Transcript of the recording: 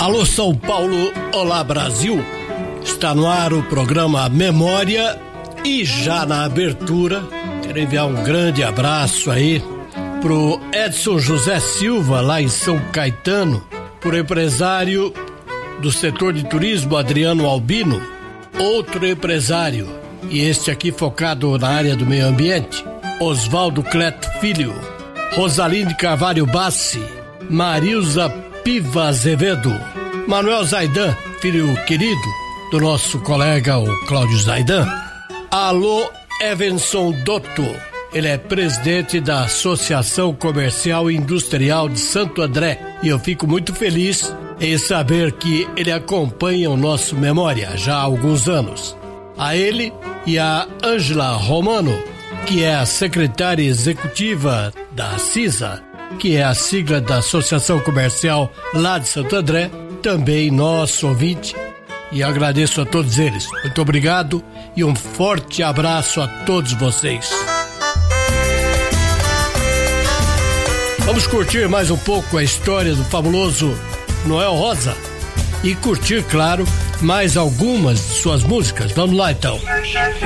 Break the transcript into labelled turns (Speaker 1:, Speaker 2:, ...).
Speaker 1: Alô São Paulo, olá Brasil, está no ar o programa Memória e já na abertura quero enviar um grande abraço aí pro Edson José Silva lá em São Caetano, pro empresário do setor de turismo Adriano Albino, outro empresário e este aqui focado na área do meio ambiente, Oswaldo Cleto Filho, Rosaline Carvalho Bassi, Marilza Piva Azevedo, Manuel Zaidan, filho querido do nosso colega o Cláudio Zaidan. Alô Evanson Dotto, ele é presidente da Associação Comercial e Industrial de Santo André e eu fico muito feliz em saber que ele acompanha o nosso Memória já há alguns anos. A ele e a Ângela Romano, que é a secretária executiva da CISA, que é a sigla da Associação Comercial lá de Santo André, também nosso ouvinte, e agradeço a todos eles. Muito obrigado e um forte abraço a todos vocês. Vamos curtir mais um pouco a história do fabuloso Noel Rosa e curtir, claro, mais algumas de suas músicas. Vamos lá então.